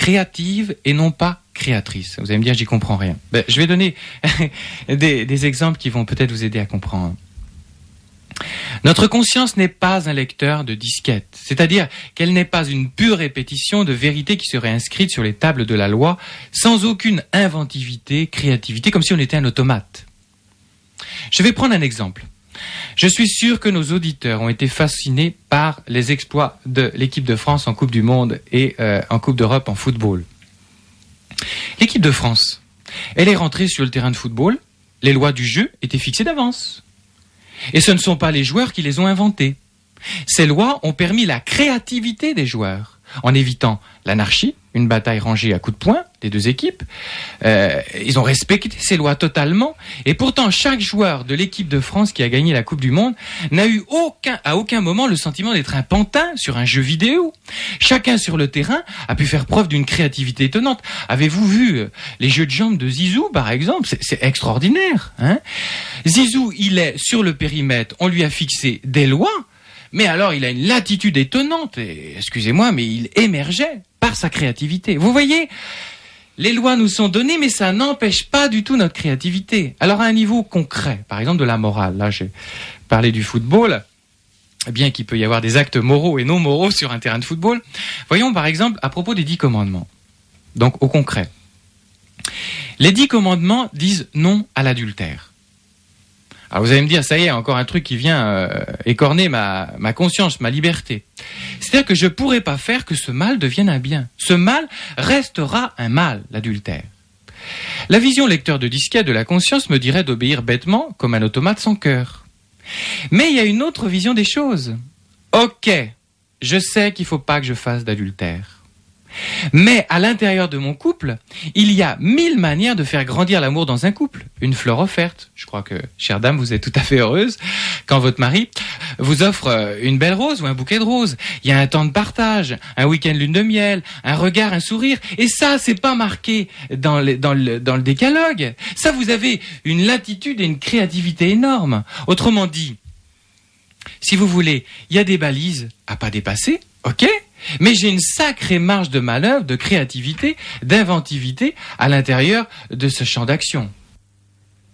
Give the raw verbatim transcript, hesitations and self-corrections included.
créative et non pas créatrice. Vous allez me dire, j'y comprends rien. Ben, je vais donner des, des exemples qui vont peut-être vous aider à comprendre. Notre conscience n'est pas un lecteur de disquettes, c'est-à-dire qu'elle n'est pas une pure répétition de vérités qui seraient inscrites sur les tables de la loi, sans aucune inventivité, créativité, comme si on était un automate. Je vais prendre un exemple. Je suis sûr que nos auditeurs ont été fascinés par les exploits de l'équipe de France en Coupe du Monde et euh, en Coupe d'Europe en football. L'équipe de France, elle est rentrée sur le terrain de football, les lois du jeu étaient fixées d'avance. Et ce ne sont pas les joueurs qui les ont inventées. Ces lois ont permis la créativité des joueurs, en évitant l'anarchie, une bataille rangée à coups de poing des deux équipes. Euh, ils ont respecté ces lois totalement. Et pourtant, chaque joueur de l'équipe de France qui a gagné la Coupe du Monde n'a eu aucun, à aucun moment le sentiment d'être un pantin sur un jeu vidéo. Chacun sur le terrain a pu faire preuve d'une créativité étonnante. Avez-vous vu les jeux de jambes de Zizou, par exemple? C'est, c'est extraordinaire, hein? Zizou, il est sur le périmètre, on lui a fixé des lois, mais alors il a une latitude étonnante, et, excusez-moi, mais il émergeait par sa créativité. Vous voyez, les lois nous sont données, mais ça n'empêche pas du tout notre créativité. Alors à un niveau concret, par exemple de la morale, là j'ai parlé du football, bien qu'il peut y avoir des actes moraux et non moraux sur un terrain de football. Voyons par exemple à propos des dix commandements. Donc au concret. Les dix commandements disent non à l'adultère. Alors vous allez me dire, ça y est, encore un truc qui vient euh, écorner ma, ma conscience, ma liberté. C'est-à-dire que je ne pourrai pas faire que ce mal devienne un bien. Ce mal restera un mal, l'adultère. La vision lecteur de disquette de la conscience me dirait d'obéir bêtement comme un automate sans cœur. Mais il y a une autre vision des choses. Ok, je sais qu'il ne faut pas que je fasse d'adultère. Mais à l'intérieur de mon couple, il y a mille manières de faire grandir l'amour dans un couple. Une fleur offerte. Je crois que, chère dame, vous êtes tout à fait heureuse quand votre mari vous offre une belle rose ou un bouquet de roses. Il y a un temps de partage, un week-end lune de miel, un regard, un sourire. Et ça, c'est pas marqué dans le, dans le, dans le décalogue. Ça, vous avez une latitude et une créativité énorme. Autrement dit, si vous voulez, il y a des balises à pas dépasser, ok ? Mais j'ai une sacrée marge de manœuvre, de créativité, d'inventivité à l'intérieur de ce champ d'action.